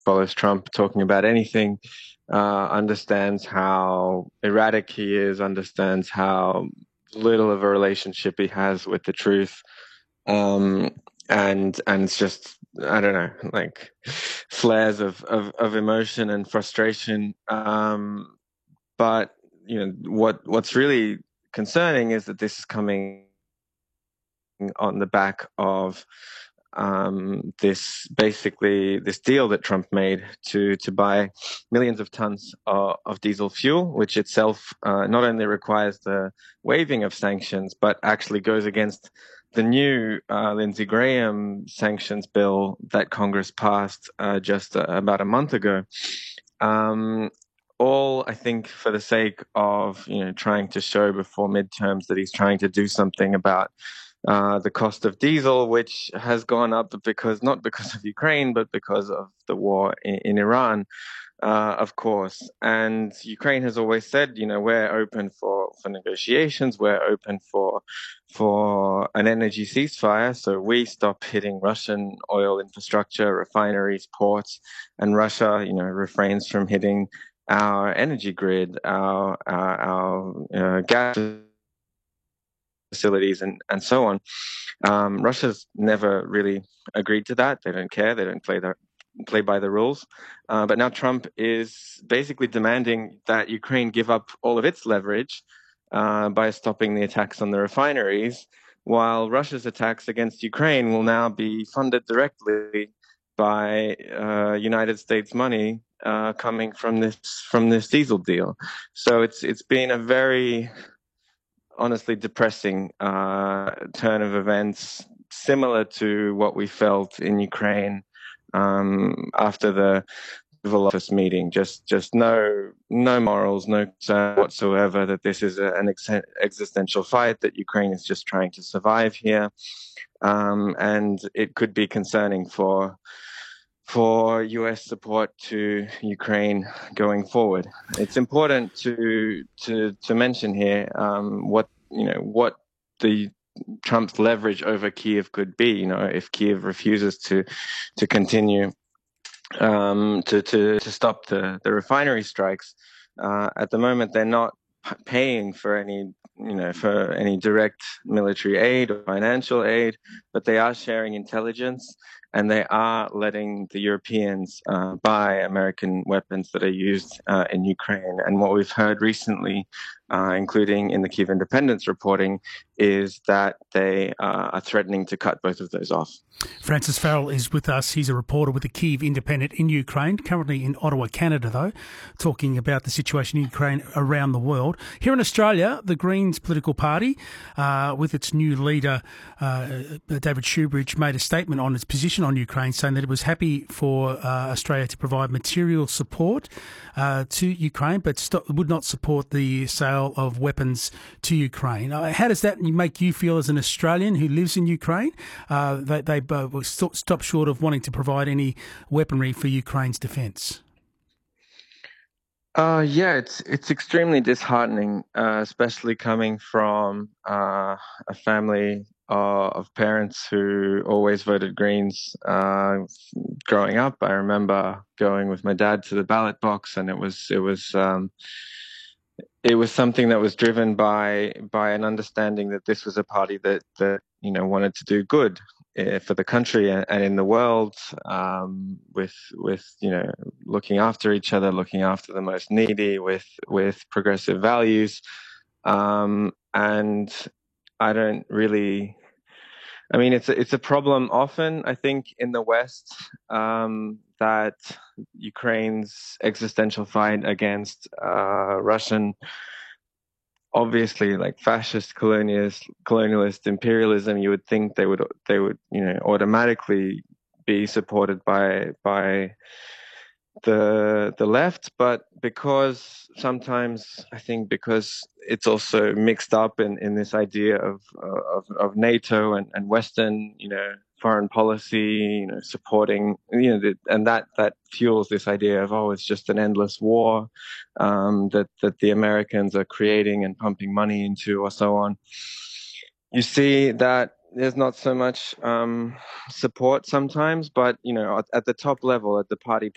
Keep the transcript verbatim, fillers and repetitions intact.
follows Trump talking about anything, uh, understands how erratic he is, understands how little of a relationship he has with the truth. Um, and and it's just, I don't know, like flares of, of, of emotion and frustration. Um, but you know what what's really concerning is that this is coming on the back of um, this basically this deal that Trump made to to buy millions of tons of, of diesel fuel, which itself uh, not only requires the waiving of sanctions, but actually goes against the new uh, Lindsey Graham sanctions bill that Congress passed uh, just uh, about a month ago. Um, all, I think, for the sake of you know trying to show before midterms that he's trying to do something about uh, the cost of diesel, which has gone up because not because of Ukraine, but because of the war in, in Iran, uh, of course. And Ukraine has always said, you know, we're open for, for negotiations, we're open for for an energy ceasefire, so we stop hitting Russian oil infrastructure, refineries, ports, and Russia, you know, refrains from hitting our energy grid, our our, our uh, gas facilities, and, and so on. Um, Russia's never really agreed to that. They don't care. They don't play the play by the rules. Uh, but now Trump is basically demanding that Ukraine give up all of its leverage uh, by stopping the attacks on the refineries, while Russia's attacks against Ukraine will now be funded directly by uh, United States money uh, coming from this from this diesel deal. So it's it's been a very honestly depressing uh, turn of events, similar to what we felt in Ukraine um, after the Oval Office meeting. Just, just no, no morals, no concern whatsoever that this is a, an ex- existential fight, that Ukraine is just trying to survive here, um, and it could be concerning for for U S support to Ukraine going forward. It's important to to to mention here um, what you know what the Trump's leverage over Kiev could be. You know, if Kiev refuses to to continue um, to to to stop the the refinery strikes, uh, at the moment they're not paying for any you know for any direct military aid or financial aid, but they are sharing intelligence, and they are letting the Europeans uh, buy American weapons that are used uh, in Ukraine. And what we've heard recently, uh, including in the Kiev Independence reporting, is that they uh, are threatening to cut both of those off. Francis Farrell is with us. He's a reporter with the Kiev Independent in Ukraine, currently in Ottawa, Canada, though, talking about the situation in Ukraine around the world. Here in Australia, the Greens political party, uh, with its new leader, uh, David Shoebridge, made a statement on its position on Ukraine, saying that it was happy for uh, Australia to provide material support uh, to Ukraine, but st- would not support the sale of weapons to Ukraine. Uh, how does that make you feel as an Australian who lives in Ukraine? Uh, they, they uh, st- stop short of wanting to provide any weaponry for Ukraine's defence. Uh, yeah, it's it's extremely disheartening, uh, especially coming from uh, a family uh, of parents who always voted Greens. Uh, growing up, I remember going with my dad to the ballot box, and it was it was um, it was something that was driven by by an understanding that this was a party that that you know wanted to do good uh, for the country and, and in the world, um, with with you know looking after each other, looking after the most needy, with with progressive values, um, and I don't really. I mean, it's a, it's a problem often, I think, in the West, um, that Ukraine's existential fight against uh, Russian, obviously, like fascist colonialist colonialist imperialism, you would think they would they would you know automatically be supported by by the the left, but because sometimes I think because it's also mixed up in, in this idea of, of of NATO and, and Western you know foreign policy, you know supporting you know the, and that that fuels this idea of, oh, it's just an endless war um, that that the Americans are creating and pumping money into, or so on. You see that there's not so much um, support sometimes, but you know at, at the top level, at the party